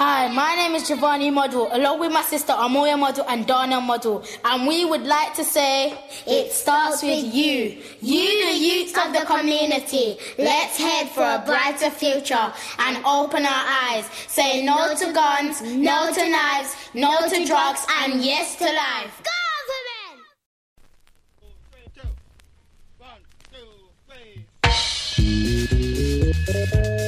Hi, my name is Giovanni Model, along with my sister Amoya Model and Dana Model, and we would like to say, it starts with you. You, the youth of the community. Let's head for a brighter future and open our eyes. Say no to guns, no to knives, no to drugs, and yes to life. Go, women! 1, 2, 3.